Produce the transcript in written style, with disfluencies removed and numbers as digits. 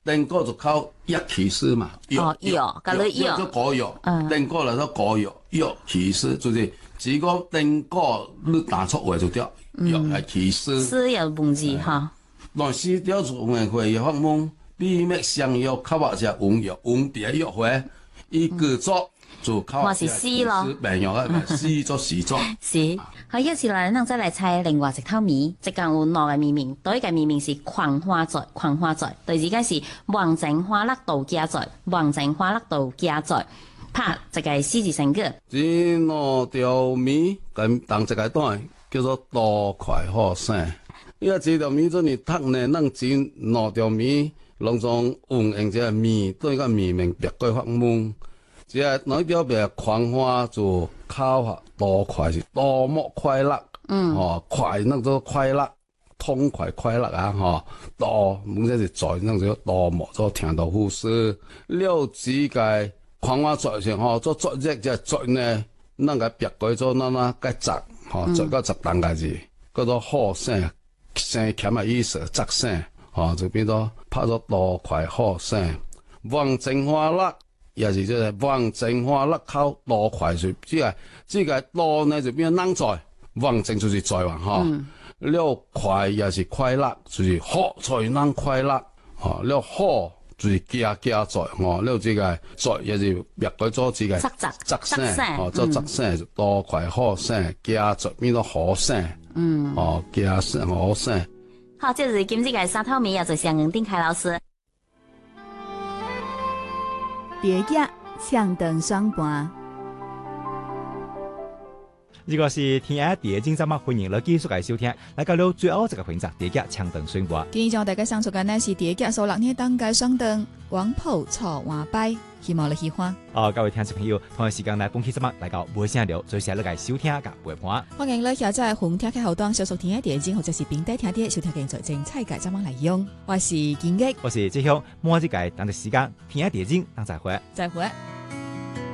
丁果就靠药起司嘛， 哦，药，甲你药， 做果药，丁果来做果药，药起司就是只个丁果你打错话就掉，药来起司。 是有问题哈。 但是雕做文会药方面，比咩香药较或者温药，温别药会，伊个做就靠。 我是西咯， 病药啊，西做西做。 是，好，一次嚟，咱再嚟猜另外一套谜，即講有兩個謎面，第一個謎面是狂花罪，狂花罪；第二個是王淨花勒度假罪，王淨花勒度假罪。拍一個四字成語。 這兩條謎，咁當一個段叫做多快好省。因為這條謎做你讀呢，咱真兩條謎，攏總運用這個謎對個謎面別個發問。這個哪一條別狂花就考下多快是多麼快樂，快那做快樂，痛快快樂啊，多，唔即是在那做多麼做聽到故事，了解個狂花罪先做作業這罪呢，咱個別個做那個雜，做個雜單個字，叫做好省。生欠嘅意思，則省，就變咗拍咗多快好省。王淨花勒也是即係王淨花勒靠多快就，即個多呢就變咗能在，王淨就是在嘛，了快也是快樂，就是好才能快樂，了好就是加在，了這個在也是別個做這個則省，做則省多快好省，加在變咗好省。加省好省。 好，這是今日嘅三套謎，也就是楊定凱老師。 第一搶燈雙盤。 如果是聽下第一節節目，歡迎你繼續嚟收聽。嚟到了最後一個環節，第一搶燈雙盤。 今日將大家上述嘅呢是第一數6年當屆雙燈王埔草灣擺，希望你喜歡。各位聽眾朋友，同一時間嚟本期節目嚟到尾聲了，最先嚟嚟收聽嘅陪伴。 歡迎你下載紅聽嘅後端，小數聽下電影或者是並帶聽啲收聽嘅最精彩嘅節目嚟用。我是建益， 我是志雄，每一屆當嘅時間聽下電影，當再會。 再會。